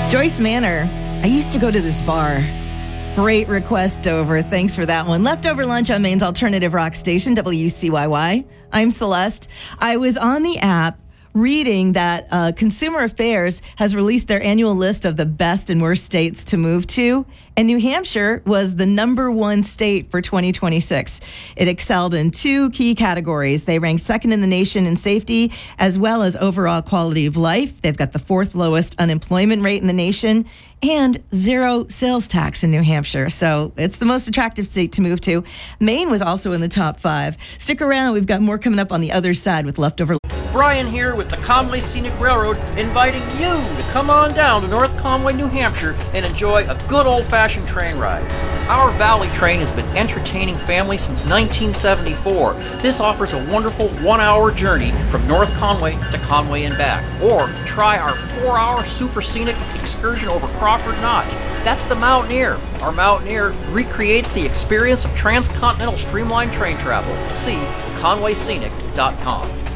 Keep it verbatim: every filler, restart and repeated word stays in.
Joyce Manor. I used to go to this bar. Great request, Dover. Thanks for that one. Leftover lunch on Maine's alternative rock station, W C Y Y. I'm Celeste. I was on the app reading that uh, Consumer Affairs has released their annual list of the best and worst states to move to, and New Hampshire was the number one state for twenty twenty-six. It excelled in two key categories. They ranked second in the nation in safety as well as overall quality of life. They've got the fourth lowest unemployment rate in the nation and zero sales tax in New Hampshire. So it's the most attractive state to move to. Maine was also in the top five. Stick around. We've got more coming up on the other side with Leftover. Brian here with the Conway Scenic Railroad, inviting you to come on down to North Conway, New Hampshire and enjoy a good old-fashioned train ride. Our Valley train has been entertaining families since nineteen seventy-four. This offers a wonderful one-hour journey from North Conway to Conway and back. Or try our four-hour super scenic excursion over Crawford Notch. That's the Mountaineer. Our Mountaineer recreates the experience of transcontinental streamlined train travel. See conway scenic dot com.